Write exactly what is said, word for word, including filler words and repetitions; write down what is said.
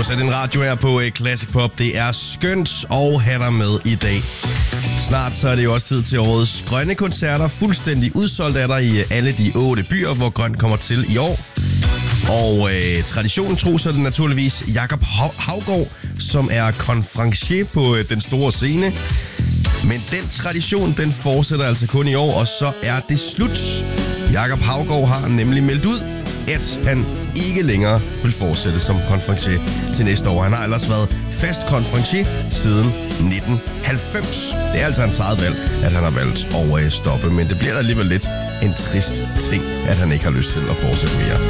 har sat en radio her på Classic Pop. Det er skønt at have dig med i dag. Snart så er det jo også tid til årets grønne koncerter. Fuldstændig udsolgt er der i alle de otte byer, hvor grøn kommer til i år. Og øh, traditionen tro, så er det naturligvis Jakob Haugaard, som er konferencier på øh, den store scene. Men den tradition, den fortsætter altså kun i år, og så er det slut. Jakob Haugaard har nemlig meldt ud, at han ikke længere vil fortsætte som konferencier til næste år. Han har ellers været fast konferencier siden nitten halvfems. Det er altså hans eget valg, at han har valgt at stoppe, men det bliver alligevel lidt en trist ting, at han ikke har lyst til at fortsætte mere.